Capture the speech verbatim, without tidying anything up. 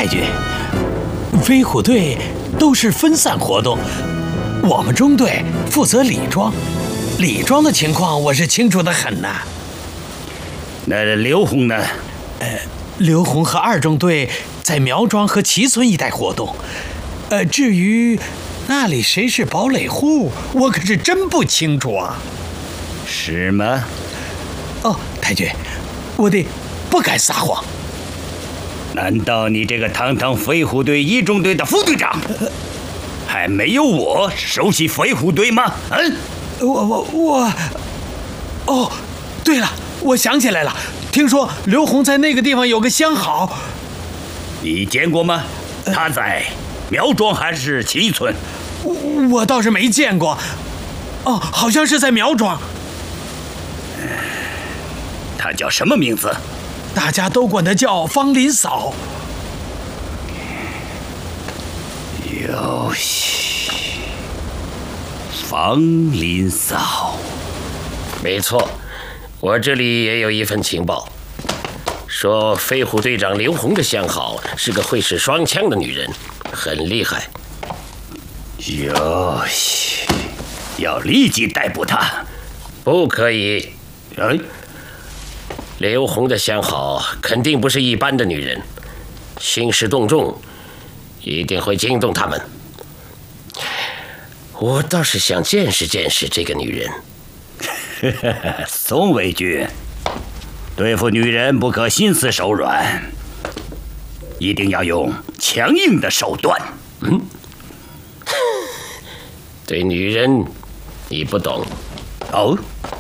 太君，飞虎队都是分散活动，我们中队负责李庄，李庄的情况我是清楚得很呐。 那刘红呢？ 呃，刘红和二中队在苗庄和齐村一带活动。呃，至于那里谁是堡垒户，我可是真不清楚啊。 是吗？ 哦，太君，我得不敢撒谎。 难道你这个堂堂飞虎队一中队的副队长，还没有我熟悉飞虎队吗？嗯， 我我我，哦，对了，我想起来了，听说刘红在那个地方有个相好， 你见过吗？他在苗庄还是齐村？ 我我倒是没见过。哦，好像是在苗庄。 他叫什么名字？ 大家都管他叫方林嫂。 哟西，方林嫂。 没错，我这里也有一份情报，说飞虎队长刘红的相好是个会使双枪的女人，很厉害。 哟西，要立即逮捕她。 不可以。 哎。 刘红的相好肯定不是一般的女人，兴师动众，一定会惊动他们。我倒是想见识见识这个女人。 宋卫军，对付女人不可心慈手软，一定要用强硬的手段。 嗯，对女人你不懂。 哦，